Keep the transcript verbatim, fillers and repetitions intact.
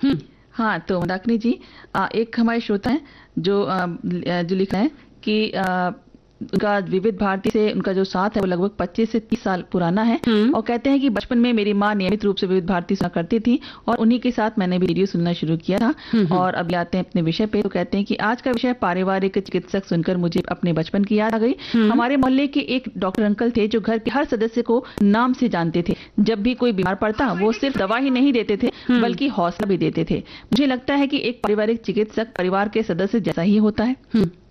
हम्म। हाँ, तो मंदाकिनी जी, आ, एक हमारे श्रोता हैं जो आ, जो लिख रहे हैं कि आ, उनका विविध भारती से उनका जो साथ है वो लगभग पच्चीस से तीस साल पुराना है। हम्म। और कहते हैं कि बचपन में मेरी माँ नियमित रूप से विविध भारती सुना करती थी और उन्हीं के साथ मैंने भी रेडियो सुनना शुरू किया था। हम्म। और अब आते हैं अपने विषय पे। तो कहते हैं कि आज का विषय पारिवारिक चिकित्सक सुनकर मुझे अपने बचपन की याद आ गई। हम्म। हमारे मोहल्ले के एक डॉक्टर अंकल थे जो घर के हर सदस्य को नाम से जानते थे। जब भी कोई बीमार पड़ता वो सिर्फ दवा ही नहीं देते थे हम्म। बल्कि हौसला भी देते थे। मुझे लगता है कि एक पारिवारिक चिकित्सक परिवार के सदस्य जैसा ही होता है। हम्म।